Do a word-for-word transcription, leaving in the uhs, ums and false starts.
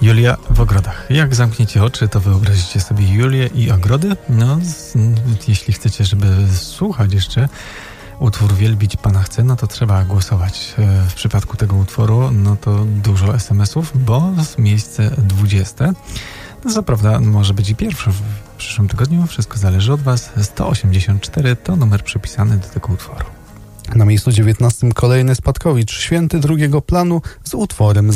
Julia w ogrodach. Jak zamkniecie oczy, to wyobrazicie sobie Julię i ogrody? No, z, jeśli chcecie, żeby słuchać jeszcze utwór Wielbić Pana chcę, no to trzeba głosować. W przypadku tego utworu, no to dużo es em esów, bo miejsce dwudzieste. No, co prawda może być i pierwszy w przyszłym tygodniu, wszystko zależy od Was. sto osiemdziesiąt cztery to numer przypisany do tego utworu. Na miejscu dziewiętnastym kolejny Spadkowicz, Święty drugiego planu z utworem